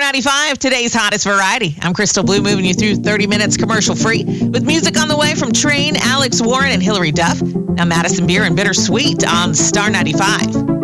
95, today's hottest variety. I'm Crystal Blue, moving you through 30 minutes commercial-free with music on the way from Train, Alex Warren, and Hillary Duff. Now Madison Beer and Bittersweet on Star 95.